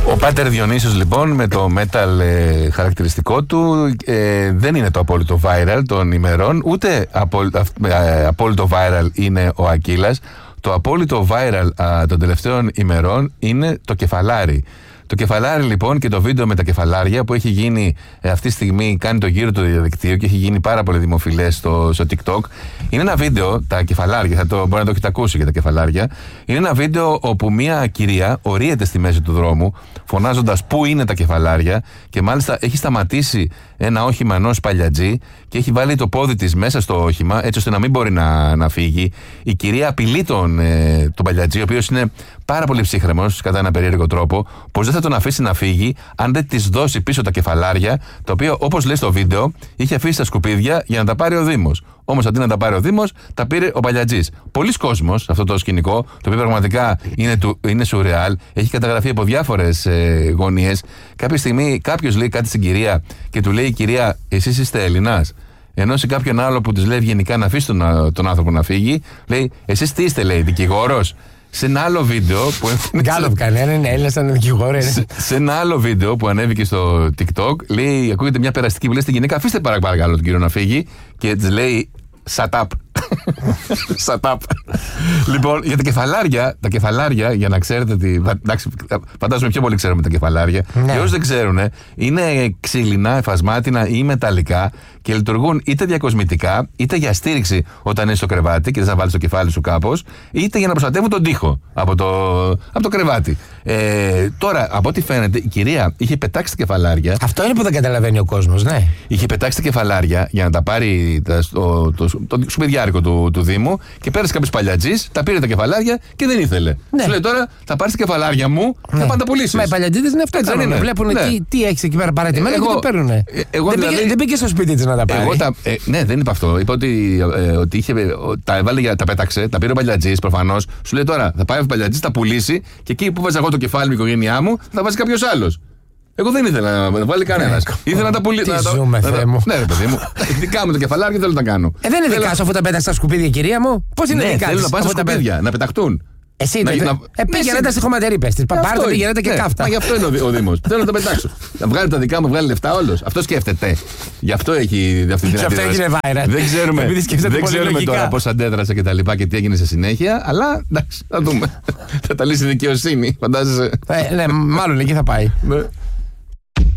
Ο Πάτερ Διονύσιος λοιπόν με το metal χαρακτηριστικό του δεν είναι το απόλυτο viral των ημερών, ούτε απόλυτο viral είναι ο Ακύλας. Το απόλυτο viral των τελευταίων ημερών είναι το κεφαλάρι. Το κεφαλάρι λοιπόν και το βίντεο με τα κεφαλάρια που έχει γίνει αυτή τη στιγμή, κάνει το γύρο του διαδικτύου και έχει γίνει πάρα πολύ δημοφιλές στο TikTok. Είναι ένα βίντεο, τα κεφαλάρια, μπορεί να το έχετε ακούσει για τα κεφαλάρια. Είναι ένα βίντεο όπου μια κυρία ορίεται στη μέση του δρόμου, φωνάζοντας πού είναι τα κεφαλάρια, και μάλιστα έχει σταματήσει ένα όχημα ενός παλιατζή και έχει βάλει το πόδι της μέσα στο όχημα, έτσι ώστε να μην μπορεί να φύγει. Η κυρία απειλεί τον παλιατζή, ο οποίος είναι πάρα πολύ ψύχρεμος κατά ένα περίεργο τρόπο, πως δεν θα τον αφήσει να φύγει αν δεν της δώσει πίσω τα κεφαλάρια, τα οποία, όπως λέει στο βίντεο, είχε αφήσει στα σκουπίδια για να τα πάρει ο Δήμος. Όμως αντί να τα πάρει ο Δήμος, τα πήρε ο παλιατζής. Πολλοί κόσμος αυτό το σκηνικό, το οποίο πραγματικά είναι σουρεάλ, έχει καταγραφεί από διάφορες γωνίες. Κάποια στιγμή κάποιος λέει κάτι στην κυρία και του λέει: κυρία, εσείς είστε Έλληνας? Ενώ σε κάποιον άλλο που της λέει ευγενικά να αφήσει τον άνθρωπο να φύγει, λέει: εσείς τι είστε, λέει, δικηγόρος? Σε ένα άλλο βίντεο που Γκάλοπ κανένα είναι Έλληνα, ήταν δικηγόρο. Σε ένα άλλο βίντεο που ανέβηκε στο TikTok, λέει, ακούγεται μια περαστική που λέει στην γυναίκα: αφήστε παρακαλώ τον κύριο να φύγει. Και της λέει: shut up. Shut up. Λοιπόν, για τα κεφαλάρια, για να ξέρετε ότι. Εντάξει, φαντάζομαι πιο πολύ ξέρουμε τα κεφαλάρια. Ναι. Και όσοι δεν ξέρουν, είναι ξύλινα, εφασμάτινα ή μεταλλικά και λειτουργούν είτε διακοσμητικά, είτε για στήριξη όταν είσαι στο κρεβάτι και δεν θα βάλεις το κεφάλι σου κάπως, είτε για να προστατεύουν τον τοίχο από το κρεβάτι. Τώρα, από ό,τι φαίνεται, η κυρία είχε πετάξει τα κεφαλάρια. Αυτό είναι που δεν καταλαβαίνει ο κόσμος, ναι. Είχε πετάξει τα κεφαλάρια για να τα πάρει το σκουπιδιάρικο του Δήμου και πέρασε κάποιος παλιατζής, τα πήρε τα κεφαλάρια και δεν ήθελε. Ναι. Σου λέει τώρα θα πάρεις τα κεφαλάρια μου και θα τα πουλήσεις. Μα οι παλιατζίδες είναι αυτό. Έτσι, βλέπουν τι έχεις εκεί πέρα παρατημένα και το παίρνουν. Δεν πήγε στο σπίτι της να τα πάρει. Ναι, δεν είπα αυτό. Είπα ότι τα πέταξε, τα πήρε ο παλιατζής προφανώς. Σου λέει τώρα θα πάει ο παλιατζής, τα πουλήσει και εκεί που βάζα εγώ το κεφάλι μου, η οικογένειά μου, θα βάζει κάποιος άλλος. Εγώ δεν ήθελα να βάλει κανένας. Ήθελα να τα πουλήσει. Τι ζούμε, Θεέ μου. Ναι, ρε παιδί μου. Δικά μου τα κεφαλάρια θέλω να τα κάνω. Δεν είναι δικά σου αφού τα πέταξε στα σκουπίδια, κυρία μου. Πώς είναι δικά σου? Θέλω να πάνε στα σκουπίδια, να πεταχτούν. Εσύ πήγαινε τα στη χωματερή, πες της. Πάρτε, πήγαινε και καύτα. Μα γι' αυτό είναι ο Δήμος. Θέλω να τα πετάξω. Να βγάλει τα δικά μου, βγάλει λεφτά όλος. Αυτό σκέφτεται. Γι' αυτό έχει αυτή την αντίδραση. Αυτό έγινε viral. Δεν ξέρουμε τώρα πώς αντέδρασε και τα λοιπά και τι έγινε σε συνέχεια. Αλλά εντάξει, θα δούμε. Θα τα λύσει η δικαιοσύνη, φαντάζεσαι. Ναι, μάλλον εκεί θα πάει.